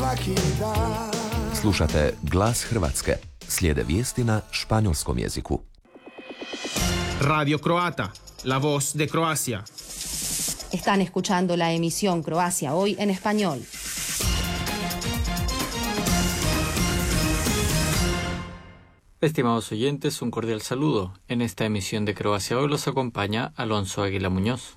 svaki dan. Slušate Glas Hrvatske. Slijede vijesti na španjolskom jeziku. Radio Croata, la voz de Croacia. Están escuchando la emisión Croacia Hoy en español. Estimados oyentes, un cordial saludo. En esta emisión de Croacia Hoy los acompaña Alonso Águila Muñoz.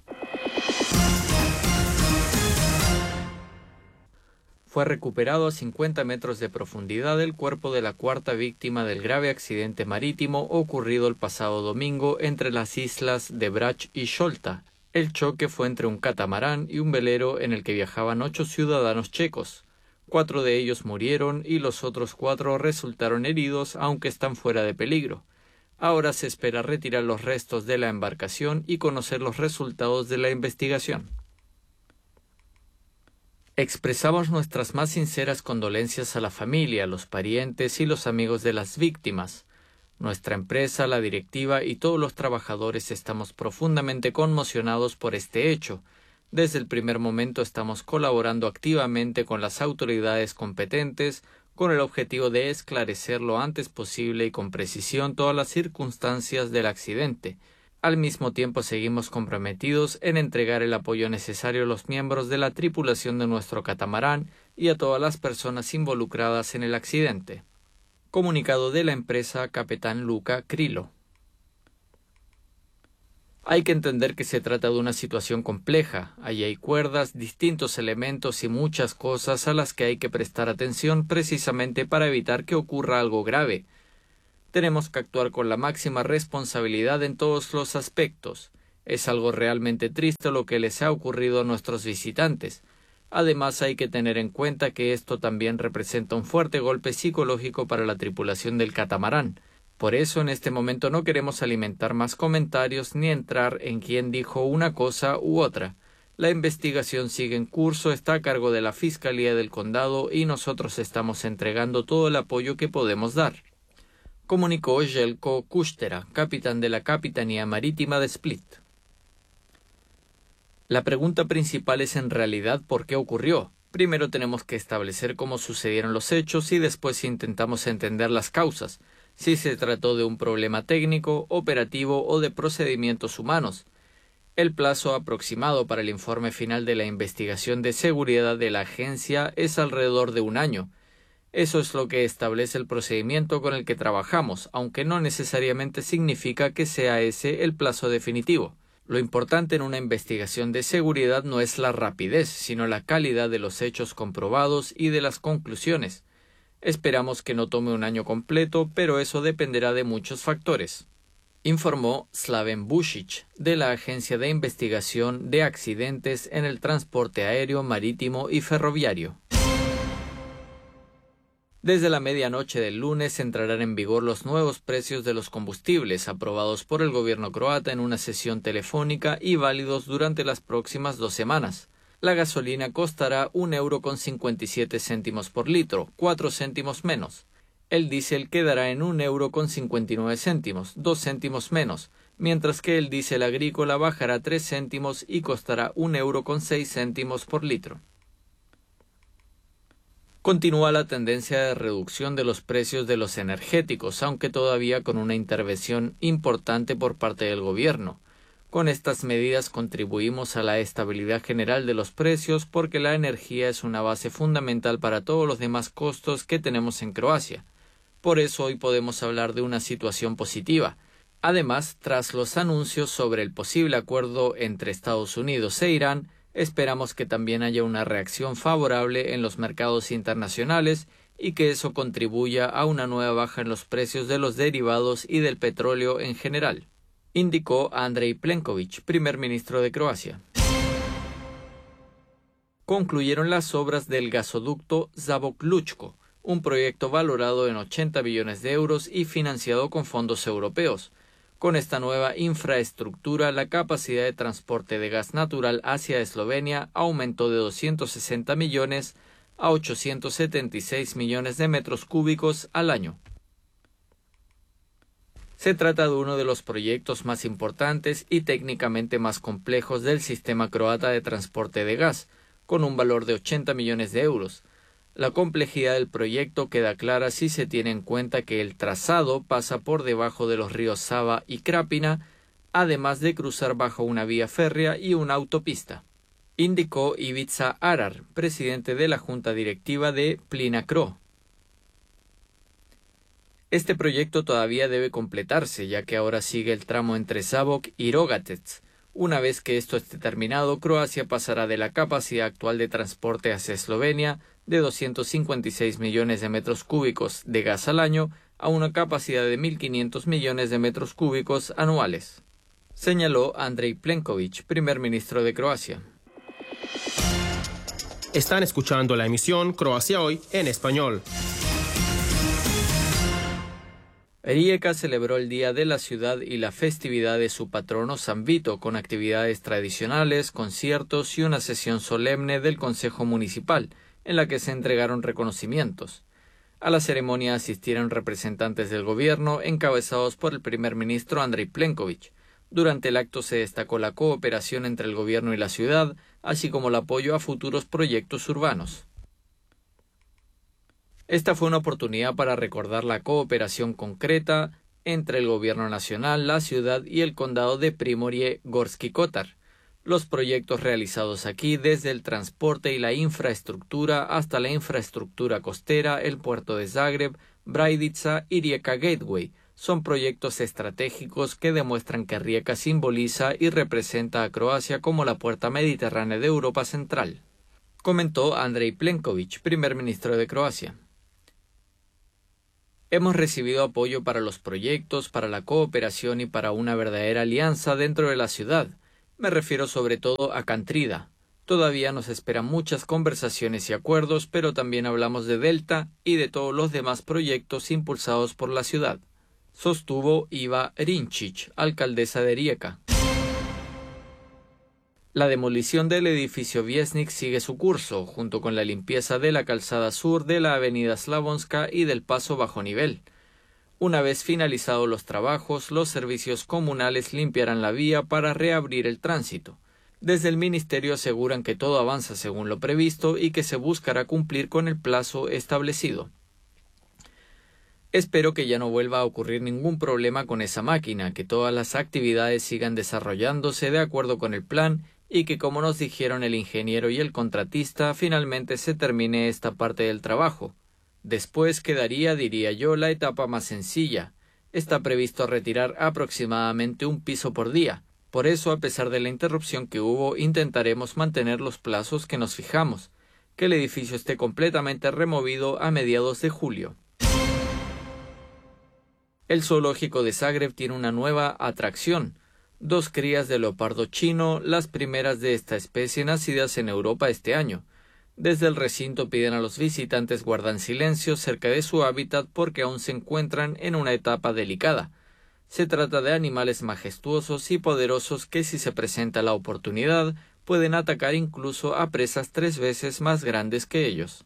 Fue recuperado a 50 metros de profundidad el cuerpo de la cuarta víctima del grave accidente marítimo ocurrido el pasado domingo entre las islas de Brač y Šolta. El choque fue entre un catamarán y un velero en el que viajaban 8 ciudadanos checos. 4 de ellos murieron y los otros 4 resultaron heridos, aunque están fuera de peligro. Ahora se espera retirar los restos de la embarcación y conocer los resultados de la investigación. Expresamos nuestras más sinceras condolencias a la familia, los parientes y los amigos de las víctimas. Nuestra empresa, la directiva y todos los trabajadores estamos profundamente conmocionados por este hecho. Desde el primer momento estamos colaborando activamente con las autoridades competentes con el objetivo de esclarecer lo antes posible y con precisión todas las circunstancias del accidente. Al mismo tiempo seguimos comprometidos en entregar el apoyo necesario a los miembros de la tripulación de nuestro catamarán y a todas las personas involucradas en el accidente. Comunicado de la empresa Capitán Luka Krilo. Hay que entender que se trata de una situación compleja. Allí hay cuerdas, distintos elementos y muchas cosas a las que hay que prestar atención precisamente para evitar que ocurra algo grave. Tenemos que actuar con la máxima responsabilidad en todos los aspectos. Es algo realmente triste lo que les ha ocurrido a nuestros visitantes. Además hay que tener en cuenta que esto también representa un fuerte golpe psicológico para la tripulación del catamarán. Por eso en este momento no queremos alimentar más comentarios ni entrar en quién dijo una cosa u otra. La investigación sigue en curso, está a cargo de la Fiscalía del Condado y nosotros estamos entregando todo el apoyo que podemos dar. Comunicó Jelko Kustera, capitán de la Capitanía Marítima de Split. La pregunta principal es en realidad ¿por qué ocurrió? Primero tenemos que establecer cómo sucedieron los hechos y después intentamos entender las causas. Si se trató de un problema técnico, operativo o de procedimientos humanos. El plazo aproximado para el informe final de la investigación de seguridad de la agencia es alrededor de 1 año. Eso es lo que establece el procedimiento con el que trabajamos, aunque no necesariamente significa que sea ese el plazo definitivo. Lo importante en una investigación de seguridad no es la rapidez, sino la calidad de los hechos comprobados y de las conclusiones. Esperamos que no tome 1 año completo, pero eso dependerá de muchos factores. Informó Slaven Bušić, de la Agencia de Investigación de Accidentes en el Transporte Aéreo, Marítimo y Ferroviario. Desde la medianoche del lunes entrarán en vigor los nuevos precios de los combustibles aprobados por el gobierno croata en una sesión telefónica y válidos durante las próximas 2 semanas. La gasolina costará €1,57 por litro, 4 céntimos menos. El diésel quedará en €1,59, 2 céntimos menos, mientras que el diésel agrícola bajará 3 céntimos y costará €1,06 por litro. Continúa la tendencia de reducción de los precios de los energéticos, aunque todavía con una intervención importante por parte del gobierno. Con estas medidas contribuimos a la estabilidad general de los precios porque la energía es una base fundamental para todos los demás costos que tenemos en Croacia. Por eso hoy podemos hablar de una situación positiva. Además, tras los anuncios sobre el posible acuerdo entre Estados Unidos e Irán, esperamos que también haya una reacción favorable en los mercados internacionales y que eso contribuya a una nueva baja en los precios de los derivados y del petróleo en general, indicó Andrej Plenković, primer ministro de Croacia. Concluyeron las obras del gasoducto Zabok-Lučko, un proyecto valorado en 80 billones de euros y financiado con fondos europeos. Con esta nueva infraestructura, la capacidad de transporte de gas natural hacia Eslovenia aumentó de 260 millones a 876 millones de metros cúbicos al año. Se trata de uno de los proyectos más importantes y técnicamente más complejos del sistema croata de transporte de gas, con un valor de 80 millones de euros. La complejidad del proyecto queda clara si se tiene en cuenta que el trazado pasa por debajo de los ríos Sava y Krapina, además de cruzar bajo una vía férrea y una autopista, indicó Ivica Arar, presidente de la junta directiva de Plinacro. Este proyecto todavía debe completarse, ya que ahora sigue el tramo entre Zabok y Rogatec. Una vez que esto esté terminado, Croacia pasará de la capacidad actual de transporte hacia Eslovenia de 256 millones de metros cúbicos de gas al año a una capacidad de 1.500 millones de metros cúbicos anuales, señaló Andrej Plenković, primer ministro de Croacia. Están escuchando la emisión Croacia Hoy en español. Rijeka celebró el Día de la Ciudad y la festividad de su patrono San Vito con actividades tradicionales, conciertos y una sesión solemne del Consejo Municipal, en la que se entregaron reconocimientos. A la ceremonia asistieron representantes del gobierno, encabezados por el primer ministro Andrej Plenković. Durante el acto se destacó la cooperación entre el gobierno y la ciudad, así como el apoyo a futuros proyectos urbanos. Esta fue una oportunidad para recordar la cooperación concreta entre el gobierno nacional, la ciudad y el condado de Primorje-Gorski Kotar. Los proyectos realizados aquí, desde el transporte y la infraestructura hasta la infraestructura costera, el puerto de Zagreb, Brajdica y Rijeka Gateway, son proyectos estratégicos que demuestran que Rijeka simboliza y representa a Croacia como la puerta mediterránea de Europa Central, comentó Andrej Plenković, primer ministro de Croacia. Hemos recibido apoyo para los proyectos, para la cooperación y para una verdadera alianza dentro de la ciudad. Me refiero sobre todo a Kantrida. Todavía nos esperan muchas conversaciones y acuerdos, pero también hablamos de Delta y de todos los demás proyectos impulsados por la ciudad, sostuvo Iva Rinčić, alcaldesa de Rijeka. La demolición del edificio Viesnik sigue su curso, junto con la limpieza de la calzada sur de la avenida Slavonska y del paso bajo nivel. Una vez finalizados los trabajos, los servicios comunales limpiarán la vía para reabrir el tránsito. Desde el ministerio aseguran que todo avanza según lo previsto y que se buscará cumplir con el plazo establecido. Espero que ya no vuelva a ocurrir ningún problema con esa máquina, que todas las actividades sigan desarrollándose de acuerdo con el plan y que, como nos dijeron el ingeniero y el contratista, finalmente se termine esta parte del trabajo. Después quedaría, diría yo, la etapa más sencilla. Está previsto retirar aproximadamente un piso por día. Por eso, a pesar de la interrupción que hubo, intentaremos mantener los plazos que nos fijamos, que el edificio esté completamente removido a mediados de julio. El zoológico de Zagreb tiene una nueva atracción: 2 crías de leopardo chino, las primeras de esta especie nacidas en Europa este año. Desde el recinto piden a los visitantes guardar silencio cerca de su hábitat porque aún se encuentran en una etapa delicada. Se trata de animales majestuosos y poderosos que, si se presenta la oportunidad, pueden atacar incluso a presas 3 veces más grandes que ellos.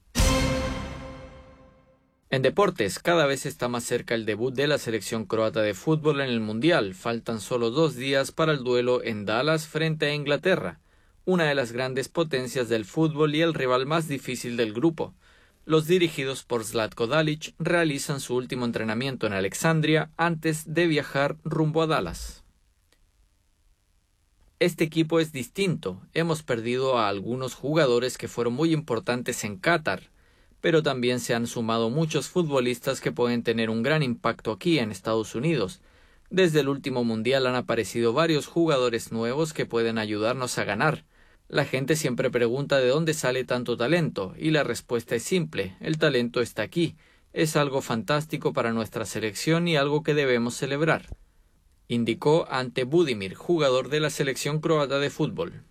En deportes, cada vez está más cerca el debut de la selección croata de fútbol en el Mundial. Faltan solo 2 días para el duelo en Dallas frente a Inglaterra, una de las grandes potencias del fútbol y el rival más difícil del grupo. Los dirigidos por Zlatko Dalic realizan su último entrenamiento en Alexandria antes de viajar rumbo a Dallas. Este equipo es distinto. Hemos perdido a algunos jugadores que fueron muy importantes en Qatar, pero también se han sumado muchos futbolistas que pueden tener un gran impacto aquí en Estados Unidos. Desde el último mundial han aparecido varios jugadores nuevos que pueden ayudarnos a ganar. La gente siempre pregunta de dónde sale tanto talento, y la respuesta es simple: el talento está aquí. Es algo fantástico para nuestra selección y algo que debemos celebrar, indicó Ante Budimir, jugador de la selección croata de fútbol.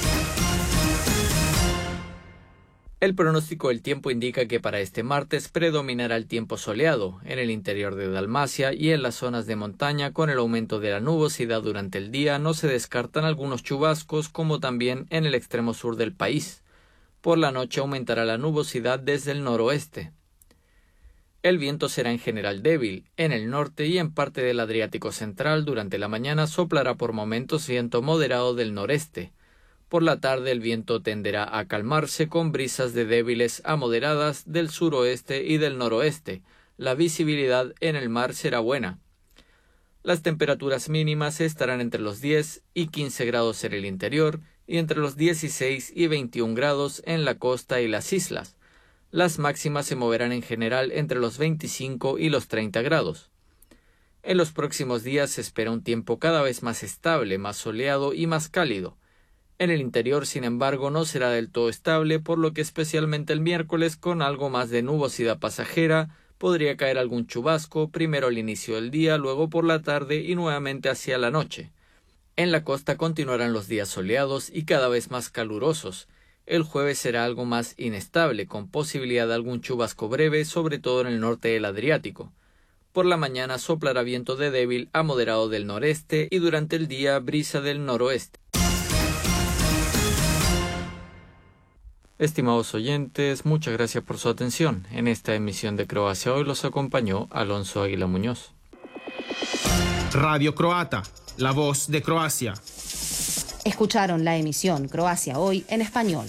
El pronóstico del tiempo indica que para este martes predominará el tiempo soleado en el interior de Dalmacia y en las zonas de montaña. Con el aumento de la nubosidad durante el día no se descartan algunos chubascos, como también en el extremo sur del país. Por la noche aumentará la nubosidad desde el noroeste. El viento será en general débil en el norte y en parte del Adriático central. Durante la mañana soplará por momentos viento moderado del noreste. Por la tarde el viento tenderá a calmarse con brisas de débiles a moderadas del suroeste y del noroeste. La visibilidad en el mar será buena. Las temperaturas mínimas estarán entre los 10 y 15 grados en el interior y entre los 16 y 21 grados en la costa y las islas. Las máximas se moverán en general entre los 25 y los 30 grados. En los próximos días se espera un tiempo cada vez más estable, más soleado y más cálido. En el interior, sin embargo, no será del todo estable, por lo que especialmente el miércoles, con algo más de nubosidad pasajera, podría caer algún chubasco, primero al inicio del día, luego por la tarde y nuevamente hacia la noche. En la costa continuarán los días soleados y cada vez más calurosos. El jueves será algo más inestable, con posibilidad de algún chubasco breve, sobre todo en el norte del Adriático. Por la mañana soplará viento de débil a moderado del noreste y durante el día brisa del noroeste. Estimados oyentes, muchas gracias por su atención. En esta emisión de Croacia Hoy los acompañó Alonso Águila Muñoz. Radio Croata, la voz de Croacia. Escucharon la emisión Croacia Hoy en español.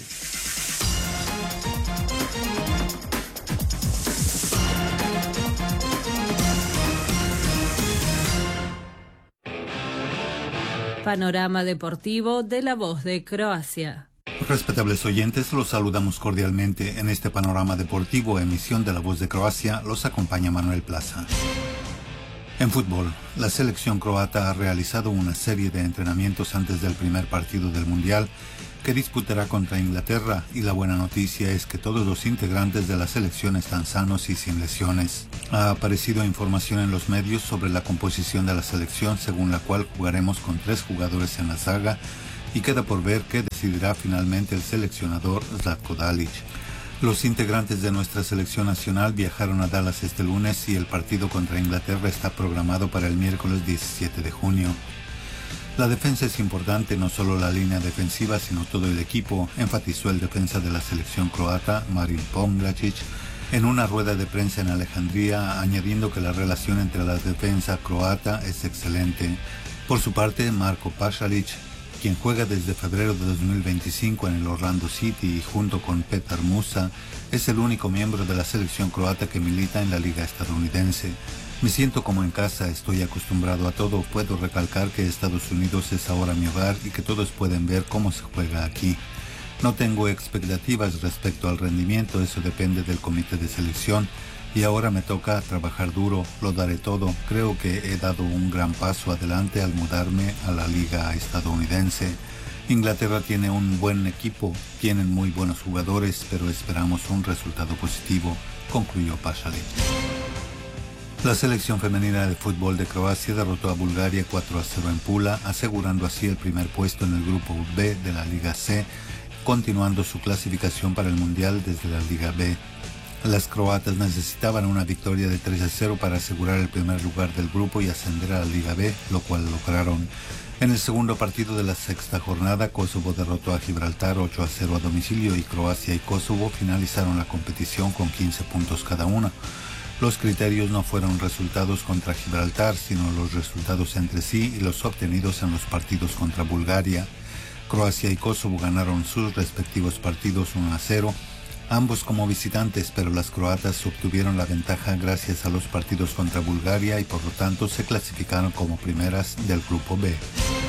Panorama deportivo de la voz de Croacia. Respetables oyentes, los saludamos cordialmente. En este panorama deportivo, emisión de La Voz de Croacia, los acompaña Manuel Plaza. En fútbol, la selección croata ha realizado una serie de entrenamientos antes del primer partido del Mundial que disputará contra Inglaterra, y la buena noticia es que todos los integrantes de la selección están sanos y sin lesiones. Ha aparecido información en los medios sobre la composición de la selección, según la cual jugaremos con 3 jugadores en la zaga, y queda por ver qué decidirá finalmente el seleccionador Zlatko Dalic. Los integrantes de nuestra selección nacional viajaron a Dallas este lunes y el partido contra Inglaterra está programado para el miércoles 17 de junio. La defensa es importante, no solo la línea defensiva, sino todo el equipo, enfatizó el defensa de la selección croata, Marin Pongracic, en una rueda de prensa en Alejandría, añadiendo que la relación entre la defensa croata es excelente. Por su parte, Marko Pasalic, quien juega desde febrero de 2025 en el Orlando City y junto con Petar Musa, es el único miembro de la selección croata que milita en la liga estadounidense. Me siento como en casa, estoy acostumbrado a todo, puedo recalcar que Estados Unidos es ahora mi hogar y que todos pueden ver cómo se juega aquí. No tengo expectativas respecto al rendimiento, eso depende del comité de selección. Y ahora me toca trabajar duro, lo daré todo. Creo que he dado un gran paso adelante al mudarme a la liga estadounidense. Inglaterra tiene un buen equipo, tienen muy buenos jugadores, pero esperamos un resultado positivo, concluyó Pasalic. La selección femenina de fútbol de Croacia derrotó a Bulgaria 4-0 en Pula, asegurando así el primer puesto en el grupo B de la Liga C, continuando su clasificación para el Mundial desde la Liga B. Las croatas necesitaban una victoria de 3-0 para asegurar el primer lugar del grupo y ascender a la Liga B, lo cual lograron. En el segundo partido de la sexta jornada, Kosovo derrotó a Gibraltar 8-0 a domicilio y Croacia y Kosovo finalizaron la competición con 15 puntos cada uno. Los criterios no fueron resultados contra Gibraltar, sino los resultados entre sí y los obtenidos en los partidos contra Bulgaria. Croacia y Kosovo ganaron sus respectivos partidos 1-0, ambos como visitantes, pero las croatas obtuvieron la ventaja gracias a los partidos contra Bulgaria y por lo tanto se clasificaron como primeras del grupo B.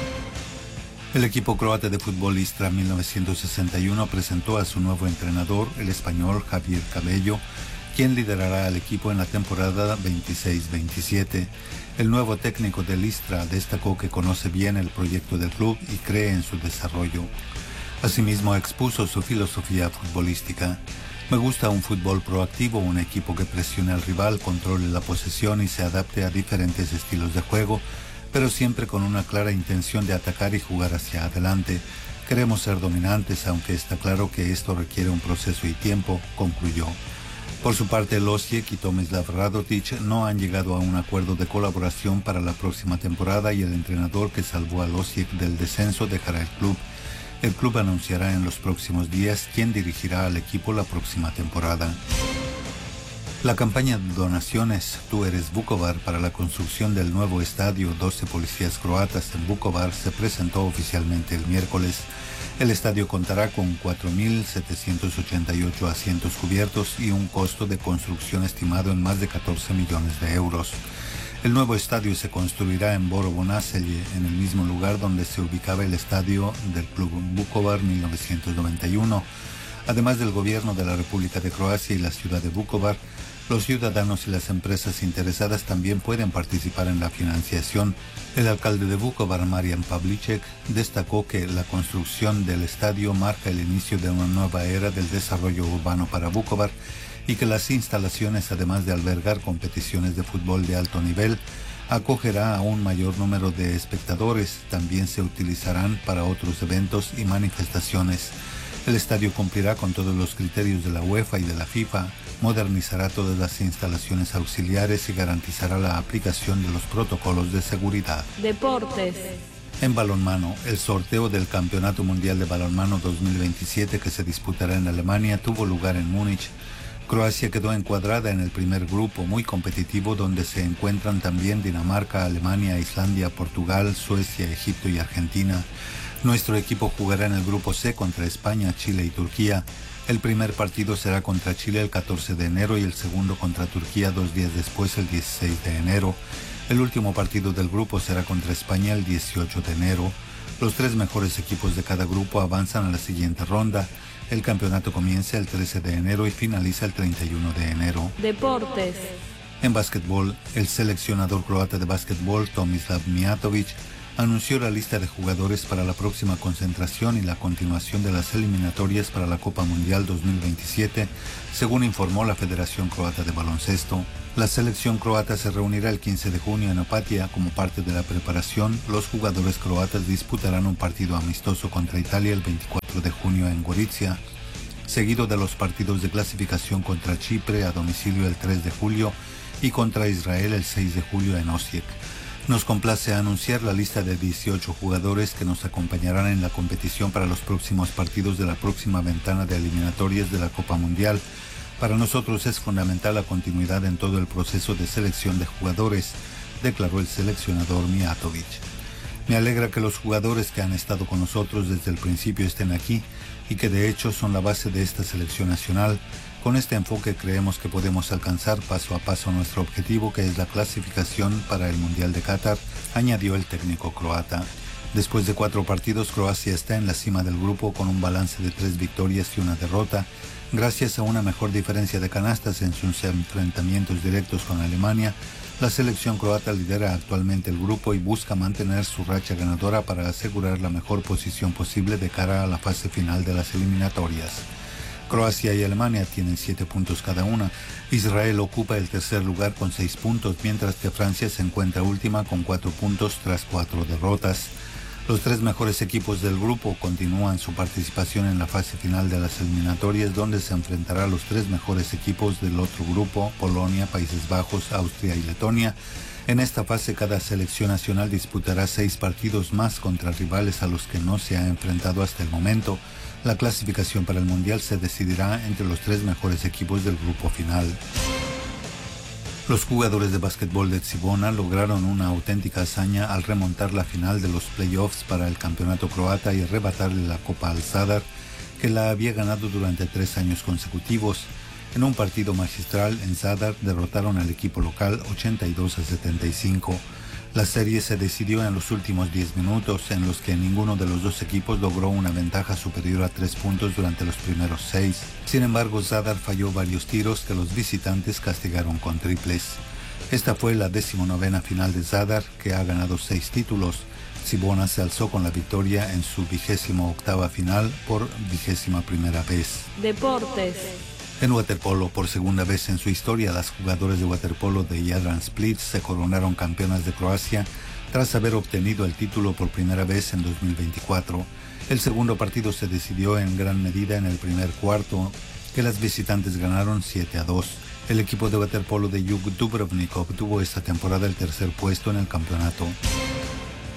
El equipo croata de fútbol Istra 1961 presentó a su nuevo entrenador, el español Javier Cabello, quien liderará al equipo en la temporada 26-27. El nuevo técnico del Istra destacó que conoce bien el proyecto del club y cree en su desarrollo. Asimismo, expuso su filosofía futbolística. Me gusta un fútbol proactivo, un equipo que presione al rival, controle la posesión y se adapte a diferentes estilos de juego, pero siempre con una clara intención de atacar y jugar hacia adelante. Queremos ser dominantes, aunque está claro que esto requiere un proceso y tiempo, concluyó. Por su parte, Osijek y Tomislav Radotić no han llegado a un acuerdo de colaboración para la próxima temporada y el entrenador que salvó al Osijek del descenso dejará el club. El club anunciará en los próximos días quién dirigirá al equipo la próxima temporada. La campaña de donaciones Tú eres Vukovar para la construcción del nuevo estadio 12 policías croatas en Vukovar se presentó oficialmente el miércoles. El estadio contará con 4.788 asientos cubiertos y un costo de construcción estimado en más de 14 millones de euros. El nuevo estadio se construirá en Borovo Naselje, en el mismo lugar donde se ubicaba el estadio del Club Vukovar 1991. Además del gobierno de la República de Croacia y la ciudad de Vukovar, los ciudadanos y las empresas interesadas también pueden participar en la financiación. El alcalde de Vukovar, Marijan Pavliček, destacó que la construcción del estadio marca el inicio de una nueva era del desarrollo urbano para Vukovar y que las instalaciones, además de albergar competiciones de fútbol de alto nivel, acogerá a un mayor número de espectadores. También se utilizarán para otros eventos y manifestaciones. El estadio cumplirá con todos los criterios de la UEFA y de la FIFA, modernizará todas las instalaciones auxiliares y garantizará la aplicación de los protocolos de seguridad. Deportes. En balonmano, el sorteo del Campeonato Mundial de Balonmano 2027 que se disputará en Alemania tuvo lugar en Múnich. Croacia quedó encuadrada en el primer grupo, muy competitivo, donde se encuentran también Dinamarca, Alemania, Islandia, Portugal, Suecia, Egipto y Argentina. Nuestro equipo jugará en el grupo C contra España, Chile y Turquía. El primer partido será contra Chile el 14 de enero y el segundo contra Turquía 2 días después, el 16 de enero. El último partido del grupo será contra España el 18 de enero. Los 3 mejores equipos de cada grupo avanzan a la siguiente ronda. El campeonato comienza el 13 de enero y finaliza el 31 de enero. Deportes. En básquetbol, el seleccionador croata de básquetbol, Tomislav Mijatović, anunció la lista de jugadores para la próxima concentración y la continuación de las eliminatorias para la Copa Mundial 2027, según informó la Federación Croata de Baloncesto. La selección croata se reunirá el 15 de junio en Opatija. Como parte de la preparación, los jugadores croatas disputarán un partido amistoso contra Italia el 24 de junio en Gorizia, seguido de los partidos de clasificación contra Chipre a domicilio el 3 de julio y contra Israel el 6 de julio en Osijek. Nos complace anunciar la lista de 18 jugadores que nos acompañarán en la competición para los próximos partidos de la próxima ventana de eliminatorias de la Copa Mundial. Para nosotros es fundamental la continuidad en todo el proceso de selección de jugadores, declaró el seleccionador Mijatović. Me alegra que los jugadores que han estado con nosotros desde el principio estén aquí y que de hecho son la base de esta selección nacional. Con este enfoque creemos que podemos alcanzar paso a paso nuestro objetivo, que es la clasificación para el Mundial de Qatar, añadió el técnico croata. Después de 4 partidos, Croacia está en la cima del grupo con un balance de 3 victorias y 1 derrota, gracias a una mejor diferencia de canastas en sus enfrentamientos directos con Alemania. La selección croata lidera actualmente el grupo y busca mantener su racha ganadora para asegurar la mejor posición posible de cara a la fase final de las eliminatorias. Croacia y Alemania tienen 7 puntos cada una. Israel ocupa el tercer lugar con 6 puntos, mientras que Francia se encuentra última con 4 puntos tras 4 derrotas. Los 3 mejores equipos del grupo continúan su participación en la fase final de las eliminatorias, donde se enfrentará a los 3 mejores equipos del otro grupo, Polonia, Países Bajos, Austria y Letonia. En esta fase, cada selección nacional disputará 6 partidos más contra rivales a los que no se ha enfrentado hasta el momento. La clasificación para el Mundial se decidirá entre los 3 mejores equipos del grupo final. Los jugadores de básquetbol de Cibona lograron una auténtica hazaña al remontar la final de los playoffs para el campeonato croata y arrebatarle la Copa al Zadar, que la había ganado durante 3 años consecutivos. En un partido magistral en Zadar derrotaron al equipo local 82-75. La serie se decidió en los últimos 10 minutos, en los que ninguno de los 2 equipos logró una ventaja superior a 3 puntos durante los primeros 6. Sin embargo, Zadar falló varios tiros que los visitantes castigaron con triples. Esta fue la 19ª final de Zadar, que ha ganado 6 títulos. Cibona se alzó con la victoria en su 28ª final por 21ª vez. Deportes. En waterpolo, por segunda vez en su historia, las jugadoras de waterpolo de Jadran Split se coronaron campeonas de Croacia tras haber obtenido el título por primera vez en 2024. El segundo partido se decidió en gran medida en el primer cuarto, que las visitantes ganaron 7-2. El equipo de waterpolo de Jug Dubrovnik obtuvo esta temporada el tercer puesto en el campeonato.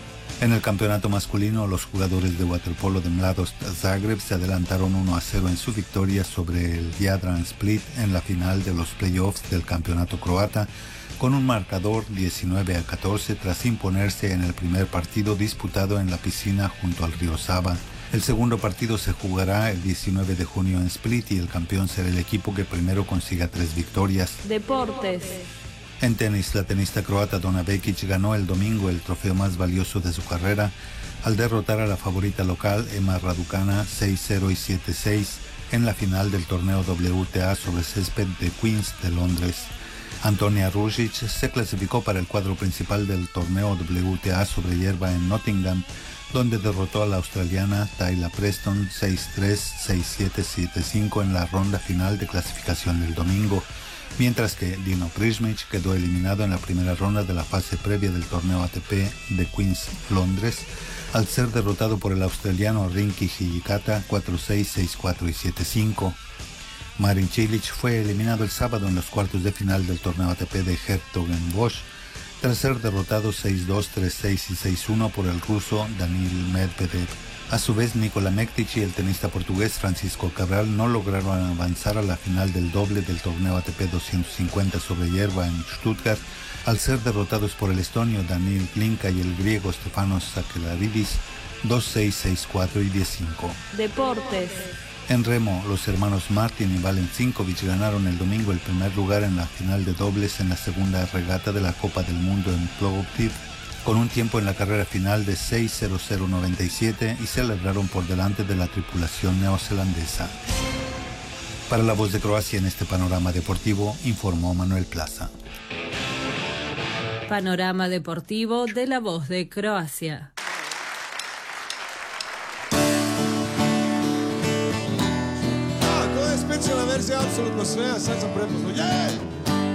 En el campeonato masculino, los jugadores de waterpolo de Mladost Zagreb se adelantaron 1-0 en su victoria sobre el Jadran Split en la final de los playoffs del campeonato croata, con un marcador 19-14 tras imponerse en el primer partido disputado en la piscina junto al río Sava. El segundo partido se jugará el 19 de junio en Split y el campeón será el equipo que primero consiga 3 victorias. Deportes. En tenis, la tenista croata Dona Vekic ganó el domingo el trofeo más valioso de su carrera al derrotar a la favorita local Emma Raducanu 6-0 y 7-6 en la final del torneo WTA sobre césped de Queens de Londres. Antonia Ružić se clasificó para el cuadro principal del torneo WTA sobre hierba en Nottingham, donde derrotó a la australiana Tayla Preston 6-3, 6-7, 7-5 en la ronda final de clasificación del domingo, mientras que Dino Prismic quedó eliminado en la primera ronda de la fase previa del torneo ATP de Queens, Londres, al ser derrotado por el australiano Rinky Hijikata 4-6, 6-4 y 7-5. Marin Cilic fue eliminado el sábado en los cuartos de final del torneo ATP de Hertogenbosch, tras ser derrotado 6-2, 3-6 y 6-1 por el ruso Daniil Medvedev. A su vez, Nikola Mektic y el tenista portugués Francisco Cabral no lograron avanzar a la final del doble del torneo ATP 250 sobre hierba en Stuttgart, al ser derrotados por el estonio Daniil Klinka y el griego Stefanos Sakellaridis 2-6, 6-4 y 10-5. Deportes. En remo, los hermanos Martin y Valen Cinkovic ganaron el domingo el primer lugar en la final de dobles en la segunda regata de la Copa del Mundo en Plovdiv, con un tiempo en la carrera final de 6:00:97 y celebraron por delante de la tripulación neozelandesa. Para La Voz de Croacia en este panorama deportivo, informó Manuel Plaza. Panorama deportivo de La Voz de Croacia. To je specijalna verzija, apsolutno sve, a sad sam prepoznao.